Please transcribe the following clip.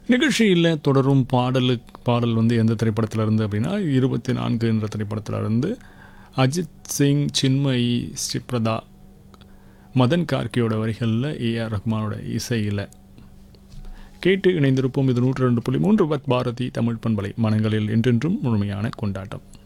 நிகழ்ச்சியில் தொடரும் பாடல் வந்து எந்த திரைப்படத்தில் இருந்து அப்படின்னா 24 என்ற திரைப்படத்தில் இருந்து அஜித் சிங், சின்மயி, ஸ்ரீபிரதா, மதன் கார்கியோட வரிகளில் ஏஆர் ரஹ்மானோட இசையில் கேட்டு இணைந்திருப்போம். இது 102.3 பாரதி தமிழ் பண்பலை, மனங்களில் என்றென்றும் முழுமையான கொண்டாட்டம்.